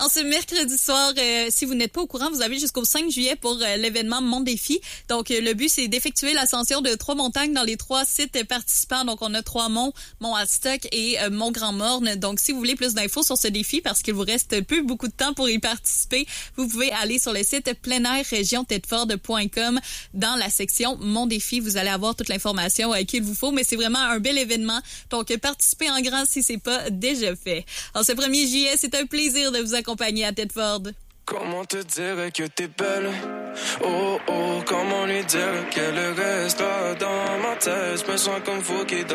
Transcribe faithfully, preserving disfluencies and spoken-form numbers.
En ce mercredi soir, euh, si vous n'êtes pas au courant, vous avez jusqu'au cinq juillet pour euh, l'événement Mon Défi. Donc, euh, le but, c'est d'effectuer l'ascension de trois montagnes dans les trois sites participants. Donc, on a trois monts, Mont-Adstock et euh, Mont-Grand-Morne. Donc, si vous voulez plus d'infos sur ce défi, parce qu'il vous reste plus beaucoup de temps pour y participer, vous pouvez aller sur le site plein air région tedford point com. Dans la section Mon Défi, vous allez avoir toute l'information euh, qu'il vous faut. Mais c'est vraiment un bel événement. Donc, euh, participez en grand si c'est pas déjà fait. En ce premier juillet, c'est un plaisir de vous accompagner à Tedford. Comment te dire que t'es belle? Oh oh, comment lui dire qu'elle reste là dans ma tête? Je me sens comme fou qui